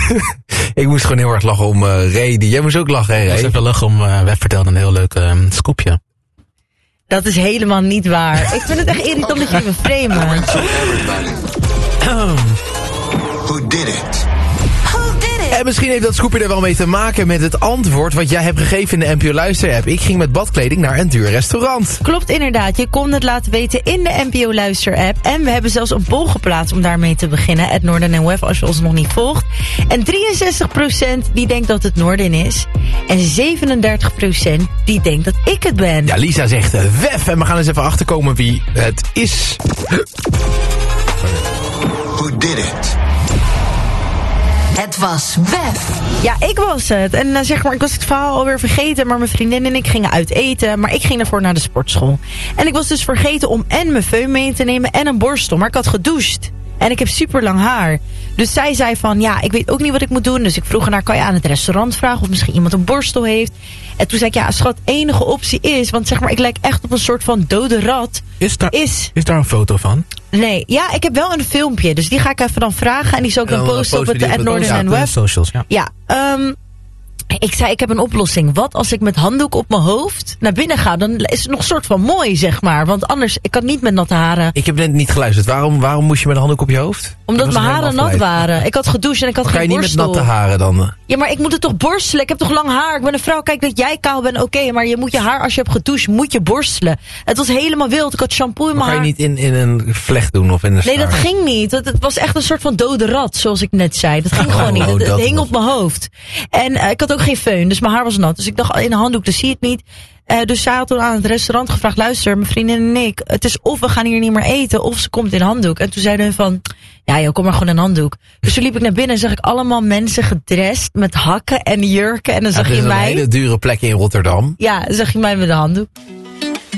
Ik moest gewoon heel erg lachen om Ray. Jij moest ook lachen, hè, Ray? Ik moest even lachen om, Web vertelde een heel leuk scoopje. Dat is helemaal niet waar. Ik vind het echt irritant dat jullie me framen. Who did it? En misschien heeft dat scoopje er wel mee te maken met het antwoord wat jij hebt gegeven in de NPO Luister-app. Ik ging met badkleding naar een duur restaurant. Klopt inderdaad, je kon het laten weten in de NPO Luister-app. En we hebben zelfs een poll geplaatst om daarmee te beginnen. Het Noorden en Wef, als je ons nog niet volgt. En 63% die denkt dat het Noorden is. En 37% die denkt dat ik het ben. Ja, Lisa zegt Wef. En we gaan eens even achterkomen wie het is. Who did it? Het was Wef. Ja, ik was het. En zeg maar, ik was het verhaal alweer vergeten. Maar mijn vriendin en ik gingen uit eten. Maar ik ging daarvoor naar de sportschool. En ik was dus vergeten om en mijn föhn mee te nemen en een borstel. Maar ik had gedoucht. En ik heb super lang haar. Dus zij zei van, ja, ik weet ook niet wat ik moet doen. Dus ik vroeg haar, kan je aan het restaurant vragen of misschien iemand een borstel heeft? En toen zei ik, ja, schat, enige optie is, want zeg maar, ik lijk echt op een soort van dode rat. Is daar een foto van? Nee, ja, ik heb wel een filmpje. Dus die ga ik even dan vragen en die zal ik dan posten op het Noorden en Web. Socials, ja. Ja, ik zei, ik heb een oplossing. Wat als ik met handdoek op mijn hoofd naar binnen ga? Dan is het nog een soort van mooi, zeg maar. Want anders, ik kan niet met natte haren. Ik heb net niet geluisterd. Waarom moest je met een handdoek op je hoofd? Omdat mijn haren nat waren. Ik had gedoucht en ik had geen borstel. Kan je niet met natte haren dan? Ja, maar ik moet het toch borstelen? Ik heb toch lang haar? Ik ben een vrouw. Kijk, dat jij kaal bent, oké. Maar je moet je haar, als je hebt gedoucht, moet je borstelen. Het was helemaal wild. Ik had shampoo in mijn haar. Kan je niet in een vlecht doen of in een Nee, dat ging niet. Het was echt een soort van dode rat, zoals ik net zei. Dat ging gewoon niet. Het hing op mijn hoofd. En ik had ook geen föhn, dus mijn haar was nat. Dus ik dacht, in een handdoek, dus zie je het niet. Dus zij had toen aan het restaurant gevraagd, luister, mijn vriendin en ik, het is of we gaan hier niet meer eten, of ze komt in een handdoek. En toen zeiden hun van, ja joh, kom maar gewoon in een handdoek. Dus toen liep ik naar binnen en zag ik allemaal mensen gedrest met hakken en jurken. En dan zag je mij... een hele dure plek in Rotterdam. Ja, dan zag je mij met een handdoek.